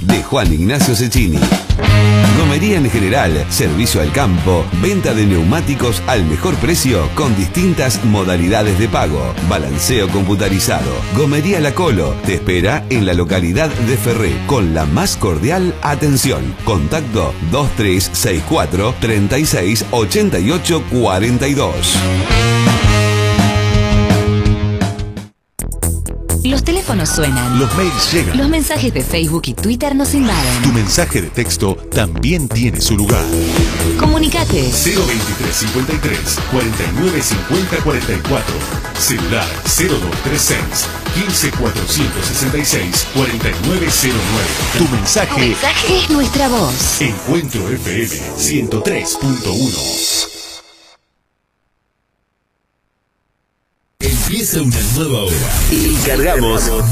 de Juan Ignacio Cecchini. Gomería en general, servicio al campo, venta de neumáticos al mejor precio con distintas modalidades de pago, balanceo computarizado. Gomería La Colo te espera en la localidad de Ferré con la más cordial atención. Contacto 2364 36 88 42. Los teléfonos suenan. Los mails llegan. Los mensajes de Facebook y Twitter nos invaden. Tu mensaje de texto también tiene su lugar. Comunicate. 02353 49 50 44. Celular 0236 15 466 4909. Tu mensaje es nuestra voz. Encuentro FM 103.1. Empieza una nueva hora Y cargamos